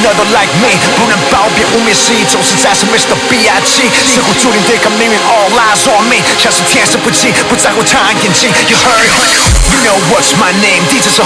너도 like me 不能褒贬污蔑是一种实在是 Mr. B.I.G 似乎注定对抗命运 All eyes on me 像是天生不羁不在乎他人眼睛 You heard You know what's my name 地址是